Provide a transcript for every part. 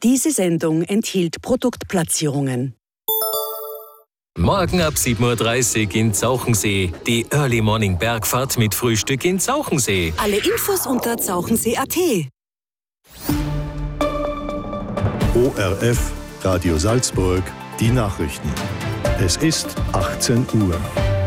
Diese Sendung enthielt Produktplatzierungen. Morgen ab 7.30 Uhr in Zauchensee. Die Early Morning Bergfahrt mit Frühstück in Zauchensee. Alle Infos unter zauchensee.at. ORF, Radio Salzburg, die Nachrichten. Es ist 18 Uhr.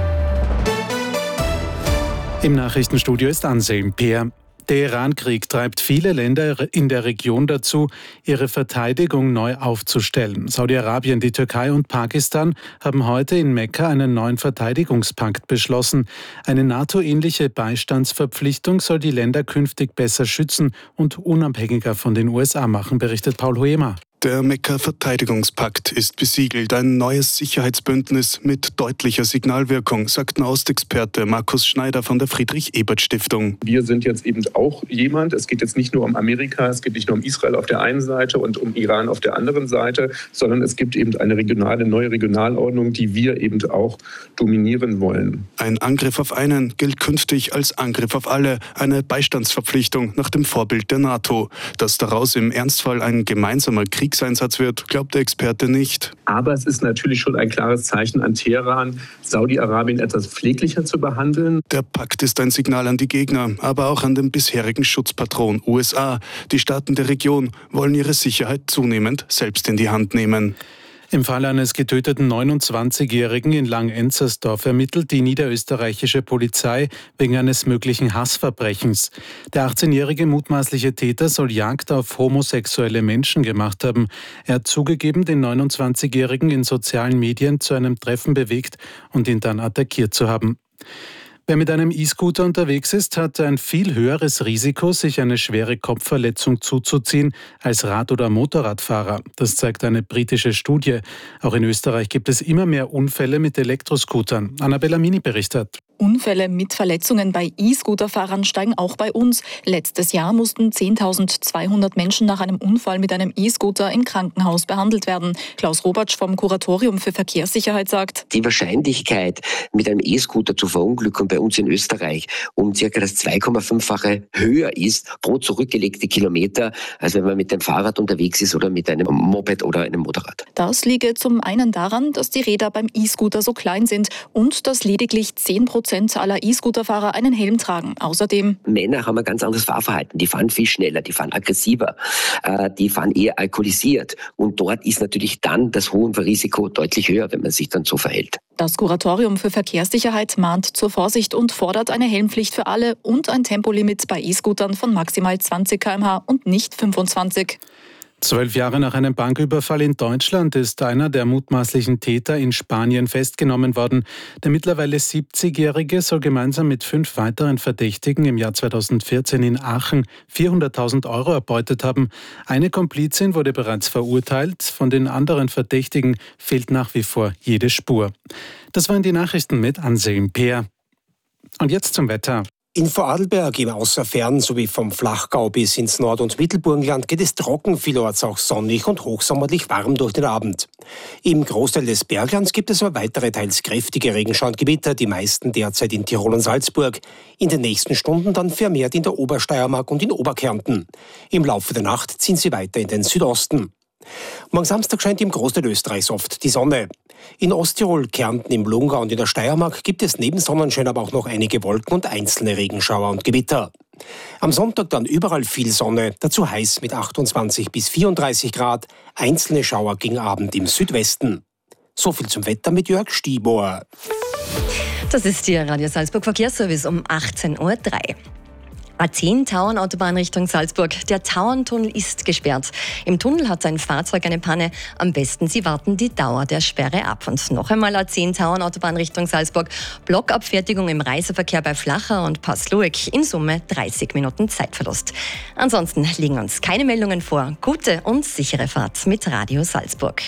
Im Nachrichtenstudio ist Anselm Peer. Der Iran-Krieg treibt viele Länder in der Region dazu, ihre Verteidigung neu aufzustellen. Saudi-Arabien, die Türkei und Pakistan haben heute in Mekka einen neuen Verteidigungspakt beschlossen. Eine NATO-ähnliche Beistandsverpflichtung soll die Länder künftig besser schützen und unabhängiger von den USA machen, berichtet Paul Huema. Der Mekka-Verteidigungspakt ist besiegelt, ein neues Sicherheitsbündnis mit deutlicher Signalwirkung, sagt Nahostexperte Markus Schneider von der Friedrich-Ebert-Stiftung. Wir sind jetzt eben auch jemand, es geht jetzt nicht nur um Amerika, es geht nicht nur um Israel auf der einen Seite und um Iran auf der anderen Seite, sondern es gibt eben eine neue Regionalordnung, die wir eben auch dominieren wollen. Ein Angriff auf einen gilt künftig als Angriff auf alle, eine Beistandsverpflichtung nach dem Vorbild der NATO. Dass daraus im Ernstfall ein gemeinsamer Kriegseinsatz wird, glaubt der Experte nicht. Aber es ist natürlich schon ein klares Zeichen an Teheran, Saudi-Arabien etwas pfleglicher zu behandeln. Der Pakt ist ein Signal an die Gegner, aber auch an den bisherigen Schutzpatron USA. Die Staaten der Region wollen ihre Sicherheit zunehmend selbst in die Hand nehmen. Im Fall eines getöteten 29-Jährigen in Langenzersdorf ermittelt die niederösterreichische Polizei wegen eines möglichen Hassverbrechens. Der 18-jährige mutmaßliche Täter soll Jagd auf homosexuelle Menschen gemacht haben. Er hat zugegeben, den 29-jährigen in sozialen Medien zu einem Treffen bewegt und ihn dann attackiert zu haben. Wer mit einem E-Scooter unterwegs ist, hat ein viel höheres Risiko, sich eine schwere Kopfverletzung zuzuziehen als Rad- oder Motorradfahrer. Das zeigt eine britische Studie. Auch in Österreich gibt es immer mehr Unfälle mit Elektroscootern. Annabella Mini berichtet. Unfälle mit Verletzungen bei E-Scooter-Fahrern steigen auch bei uns. Letztes Jahr mussten 10.200 Menschen nach einem Unfall mit einem E-Scooter im Krankenhaus behandelt werden. Klaus Robatsch vom Kuratorium für Verkehrssicherheit sagt: Die Wahrscheinlichkeit, mit einem E-Scooter zu verunglücken bei uns in Österreich um circa das 2,5-fache höher ist pro zurückgelegte Kilometer, als wenn man mit dem Fahrrad unterwegs ist oder mit einem Moped oder einem Motorrad. Das liege zum einen daran, dass die Räder beim E-Scooter so klein sind und dass lediglich 10% aller E-Scooter-Fahrer einen Helm tragen. Außerdem: Männer haben ein ganz anderes Fahrverhalten. Die fahren viel schneller, die fahren aggressiver, die fahren eher alkoholisiert. Und dort ist natürlich dann das Risiko deutlich höher, wenn man sich dann so verhält. Das Kuratorium für Verkehrssicherheit mahnt zur Vorsicht und fordert eine Helmpflicht für alle und ein Tempolimit bei E-Scootern von maximal 20 km/h und nicht 25. 12 Jahre nach einem Banküberfall in Deutschland ist einer der mutmaßlichen Täter in Spanien festgenommen worden. Der mittlerweile 70-Jährige soll gemeinsam mit 5 weiteren Verdächtigen im Jahr 2014 in Aachen 400.000 € erbeutet haben. Eine Komplizin wurde bereits verurteilt. Von den anderen Verdächtigen fehlt nach wie vor jede Spur. Das waren die Nachrichten mit Anselm Peer. Und jetzt zum Wetter. In Vorarlberg im Außerfern sowie vom Flachgau bis ins Nord- und Mittelburgenland geht es trocken, vielerorts auch sonnig und hochsommerlich warm durch den Abend. Im Großteil des Berglands gibt es aber weitere teils kräftige Regenschauer und Gewitter, die meisten derzeit in Tirol und Salzburg. In den nächsten Stunden dann vermehrt in der Obersteiermark und in Oberkärnten. Im Laufe der Nacht ziehen sie weiter in den Südosten. Morgen Samstag scheint im Großteil Österreichs oft die Sonne. In Osttirol, Kärnten, im Lungau und in der Steiermark gibt es neben Sonnenschein aber auch noch einige Wolken und einzelne Regenschauer und Gewitter. Am Sonntag dann überall viel Sonne, dazu heiß mit 28 bis 34 Grad, einzelne Schauer gegen Abend im Südwesten. So viel zum Wetter mit Jörg Stiebohr. Das ist Ihr Radio Salzburg Verkehrsservice um 18.03 Uhr. A10 Tauernautobahn Richtung Salzburg. Der Tauerntunnel ist gesperrt. Im Tunnel hat ein Fahrzeug eine Panne. Am besten Sie warten die Dauer der Sperre ab. Und noch einmal A10 Tauernautobahn Richtung Salzburg. Blockabfertigung im Reiseverkehr bei Flachau und Passlueck. In Summe 30 Minuten Zeitverlust. Ansonsten liegen uns keine Meldungen vor. Gute und sichere Fahrt mit Radio Salzburg.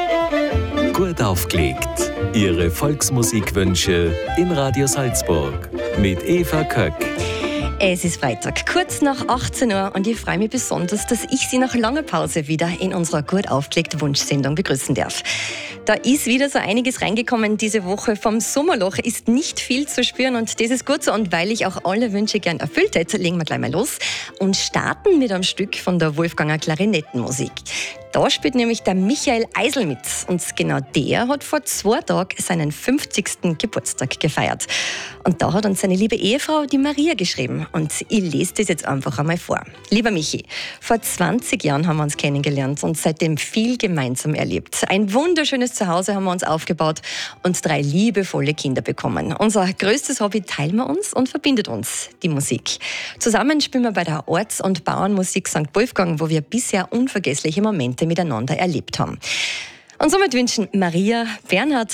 Gut aufgelegt. Ihre Volksmusikwünsche in Radio Salzburg mit Eva Köck. Es ist Freitag, kurz nach 18 Uhr und ich freue mich besonders, dass ich Sie nach langer Pause wieder in unserer gut aufgelegten Wunschsendung begrüßen darf. Da ist wieder so einiges reingekommen diese Woche. Vom Sommerloch ist nicht viel zu spüren und das ist gut so. Und weil ich auch alle Wünsche gern erfüllt hätte, legen wir gleich mal los und starten mit einem Stück von der Wolfganger Klarinettenmusik. Da spielt nämlich der Michael Eisel mit. Und genau der hat vor 2 Tagen seinen 50. Geburtstag gefeiert. Und da hat uns seine liebe Ehefrau, die Maria, geschrieben. Und ich lese das jetzt einfach einmal vor. Lieber Michi, vor 20 Jahren haben wir uns kennengelernt und seitdem viel gemeinsam erlebt. Ein wunderschönes Zuhause haben wir uns aufgebaut und 3 liebevolle Kinder bekommen. Unser größtes Hobby teilen wir uns und verbindet uns, die Musik. Zusammen spielen wir bei der Orts- und Bauernmusik St. Wolfgang, wo wir bisher unvergessliche Momente miteinander erlebt haben. Und somit wünschen Maria, Bernhard